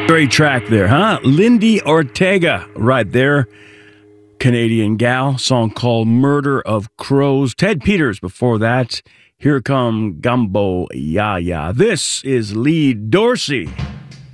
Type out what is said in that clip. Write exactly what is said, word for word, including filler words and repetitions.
Great track there, huh? Lindy Ortega, right there. Canadian gal, song called Murder of Crows. Ted Peters before that. Here come Gumbo Ya Ya. This is Lee Dorsey.